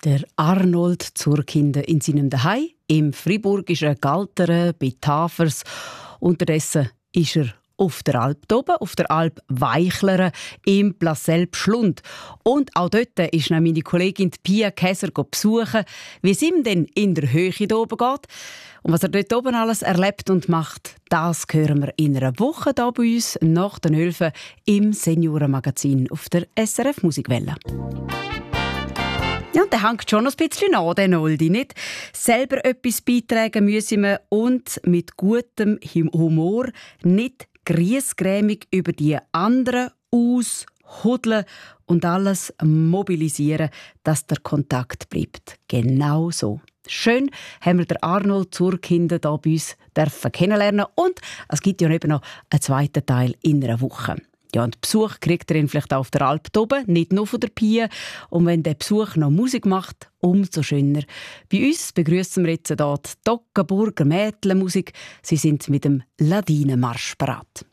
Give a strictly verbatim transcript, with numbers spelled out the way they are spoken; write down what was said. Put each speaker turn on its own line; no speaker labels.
Der Arnold Zurkinder in seinem Zuhause im friburgischen Galteren bei Tafers. Unterdessen ist er auf der Alp oben, auf der Alp Weichleren im Placel Schlund. Und auch dort ist noch meine Kollegin Pia Käser besuchen, wie es ihm denn in der Höhe hier oben geht. Und was er dort oben alles erlebt und macht, das hören wir in einer Woche hier bei uns nach den Hülfen im Seniorenmagazin auf der S R F Musikwelle. Ja, und der hängt schon noch ein bisschen an, der Noldi, nicht? Selber etwas beitragen müssen wir und mit gutem Humor, nicht griesgrämig über die anderen aushudeln und alles mobilisieren, dass der Kontakt bleibt. Genau so. Schön haben wir den Arnold Zurkinder hier bei uns dürfen kennenlernen und es gibt ja eben noch einen zweiten Teil in einer Woche. Ja, und Besuch kriegt er ihn vielleicht auch auf der Alp oben, nicht nur von der Pia. Und wenn der Besuch noch Musik macht, umso schöner. Bei uns begrüßen wir jetzt hier die Toggenburger Mädchenmusik. Sie sind mit dem Ladinenmarsch bereit.